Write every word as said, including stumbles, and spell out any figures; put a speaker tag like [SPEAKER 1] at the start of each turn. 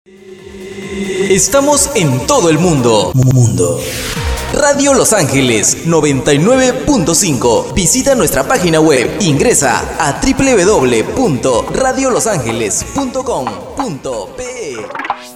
[SPEAKER 1] Estamos en todo el mundo. Mundo. Radio Los Ángeles noventa y nueve punto cinco. Visita nuestra página web. Ingresa a doble u doble u doble u punto radio los ángeles punto com punto pe.